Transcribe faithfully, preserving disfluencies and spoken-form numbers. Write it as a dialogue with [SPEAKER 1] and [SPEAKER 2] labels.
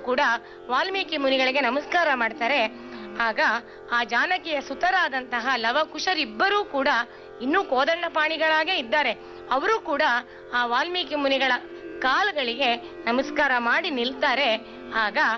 [SPEAKER 1] ಕೂಡ ವಾಲ್ಮೀಕಿ ಮುನಿಗಳಿಗೆ ನಮಸ್ಕಾರ ಮಾಡ್ತಾರೆ. ಆಗ ಆ ಜಾನಕಿಯ ಸುತರಾದಂತಹ ಲವಕುಶರಿಬ್ಬರೂ ಕೂಡ ಇನ್ನೂ ಕೋದಂಡಪಾಣಿಗಳಾಗೇ ಇದ್ದಾರೆ. ಅವರು ಕೂಡ ಆ ವಾಲ್ಮೀಕಿ ಮುನಿಗಳ ಕಾಲುಗಳಿಗೆ ನಮಸ್ಕಾರ ಮಾಡಿ ನಿಲ್ತಾರೆ. ಆಗ